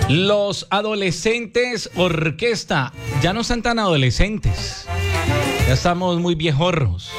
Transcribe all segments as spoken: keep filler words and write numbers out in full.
Los adolescentes orquesta ya no están tan adolescentes. Ya estamos muy viejorros.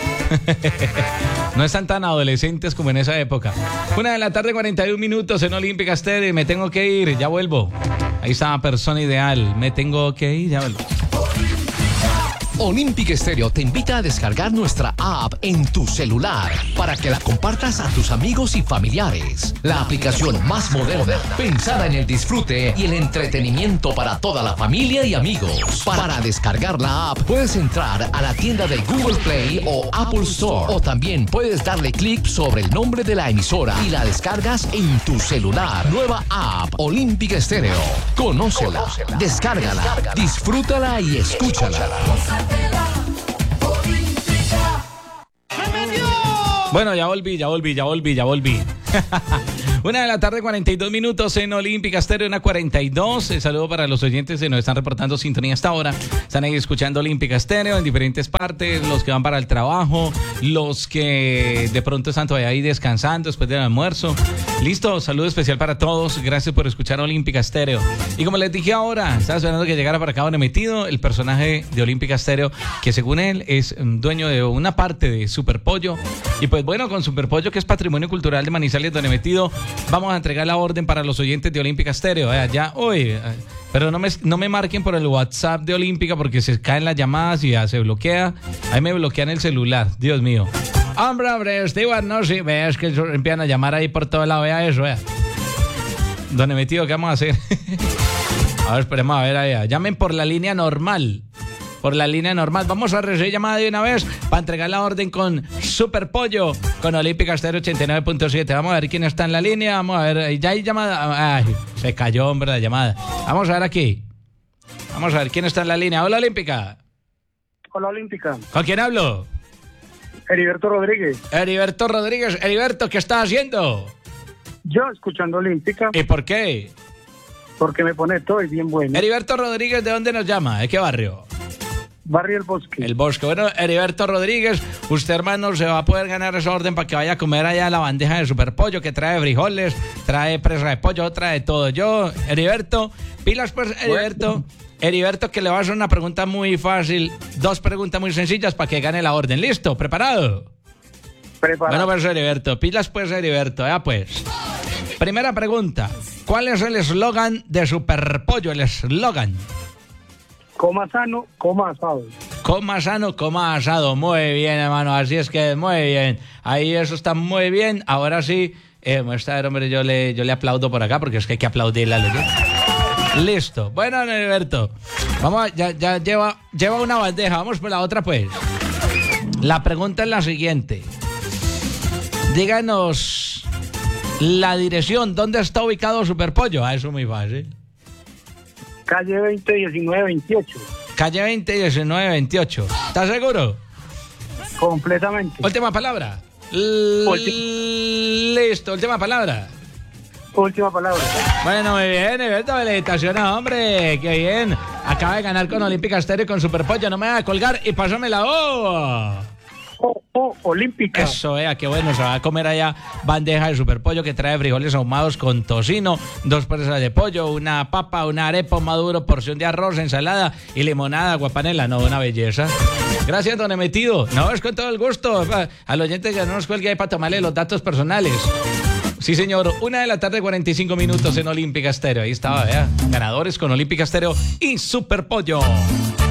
No están tan adolescentes como en esa época. Una de la tarde, cuarenta y un minutos en Olímpica Estéreo. Me tengo que ir, ya vuelvo. Ahí está la persona ideal. Me tengo que ir, ya vuelvo. Olímpica Estéreo te invita a descargar nuestra app en tu celular para que la compartas a tus amigos y familiares. La aplicación más moderna, pensada en el disfrute y el entretenimiento para toda la familia y amigos. Para descargar la app, puedes entrar a la tienda de Google Play o Apple Store, o también puedes darle clic sobre el nombre de la emisora y la descargas en tu celular. Nueva app Olímpica Estéreo. Conócela, descárgala, disfrútala y escúchala. Bueno, ya volví, ya volví, ya volví, ya volví. Una de la tarde, cuarenta y dos minutos en Olímpica Estéreo, una cuarenta y dos. El saludo para los oyentes que nos están reportando sintonía hasta ahora. Están ahí escuchando Olímpica Estéreo en diferentes partes, los que van para el trabajo, los que de pronto están todavía ahí descansando después del almuerzo. Listo, saludo especial para todos. Gracias por escuchar Olímpica Estéreo. Y como les dije ahora, estaba esperando que llegara para acá Don Metido, el personaje de Olímpica Estéreo, que según él es dueño de una parte de Superpollo. Y pues bueno, con Superpollo, que es patrimonio cultural de Manizales, Don Metido, vamos a entregar la orden para los oyentes de Olímpica Estéreo. Eh, ya, uy, eh, pero no me, no me marquen por el WhatsApp de Olímpica porque se caen las llamadas y ya se bloquea. Ahí me bloquean el celular, Dios mío. Hombre, hombre, este igual no, sí, ves que empiezan a llamar ahí por todo lado, vea eso, vea. Don Metido, ¿qué vamos a hacer? A ver, esperemos a ver ahí. Llamen por la línea normal. Por la línea normal. Vamos a recibir llamada de una vez para entregar la orden con Superpollo, con Olímpica Estéreo ochenta y nueve punto siete. Vamos a ver quién está en la línea. Vamos a ver, ya hay llamada. Ay, se cayó, hombre, la llamada. Vamos a ver aquí. Vamos a ver quién está en la línea. Hola, Olímpica. Hola, Olímpica. ¿Con quién hablo? Heriberto Rodríguez. Heriberto Rodríguez. Heriberto, ¿qué estás haciendo? Yo escuchando Olímpica. ¿Y por qué? Porque me pone todo y bien bueno. Heriberto Rodríguez, ¿de dónde nos llama? ¿De qué barrio? Barrio El Bosque. El Bosque. Bueno, Heriberto Rodríguez, usted, hermano, se va a poder ganar esa orden para que vaya a comer allá la bandeja de Superpollo, que trae frijoles, trae presa de pollo, trae todo. Yo, Heriberto, pilas pues, Heriberto. Bueno. Heriberto, que le va a hacer una pregunta muy fácil, dos preguntas muy sencillas para que gane la orden. ¿Listo? ¿Preparado? Preparado. Bueno, pues, Heriberto, pilas pues, Heriberto, ya pues. Primera pregunta, ¿cuál es el eslogan de Superpollo? El eslogan. Coma sano, coma asado. Coma sano, coma asado. Muy bien, hermano. Así es que muy bien. Ahí eso está muy bien. Ahora sí, eh, muestra, hombre, yo le, yo le aplaudo por acá porque es que hay que aplaudirle a la Listo. Bueno, Heriberto, vamos, a, ya, ya lleva, lleva una bandeja. Vamos por la otra, pues. La pregunta es la siguiente. Díganos la dirección. ¿Dónde está ubicado Superpollo? Ah, eso es muy fácil. Calle veinte, diecinueve, veintiocho. Calle veinte, diecinueve, veintiocho. ¿Estás seguro? Completamente. Última palabra. L- Listo, última palabra. Última palabra. Bueno, muy bien, Heriberto, felicitaciones, hombre. Qué bien. Acaba de ganar con Olímpica Estéreo y con Superpollo. No me va a colgar y pásame la O. Oh, oh, Olímpica. Eso, vea, qué bueno. Se va a comer allá bandeja de Superpollo que trae frijoles ahumados con tocino, dos presas de pollo, una papa, una arepa, un maduro, porción de arroz, ensalada y limonada, guapanela. No, una belleza. Gracias, Don Metido. No, es con todo el gusto. Al oyente que no nos cuelgue ahí para tomarle los datos personales. Sí, señor. Una de la tarde, cuarenta y cinco minutos en Olímpica Estéreo. Ahí estaba, vea. Ganadores con Olímpica Estéreo y Superpollo.